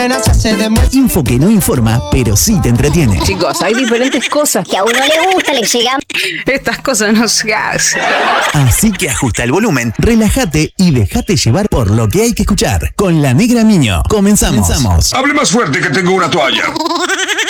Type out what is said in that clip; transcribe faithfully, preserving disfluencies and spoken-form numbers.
Info que no informa, pero sí te entretiene. Chicos, hay diferentes cosas que a uno le gusta, le llegan. Estas cosas no se hacen. Así que ajusta el volumen, relájate y déjate llevar por lo que hay que escuchar. Con La Negra Miño. Comenzamos. Comenzamos. Hable más fuerte que tengo una toalla.